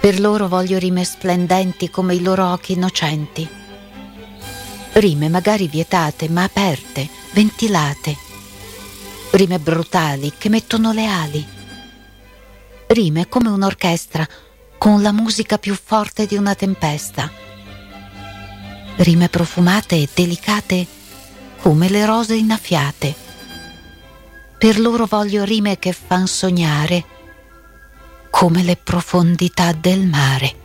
Per loro voglio rime splendenti come i loro occhi innocenti. Rime magari vietate, ma aperte, ventilate. Rime brutali che mettono le ali. Rime come un'orchestra con la musica più forte di una tempesta. Rime profumate e delicate come le rose innaffiate. Per loro voglio rime che fan sognare come le profondità del mare.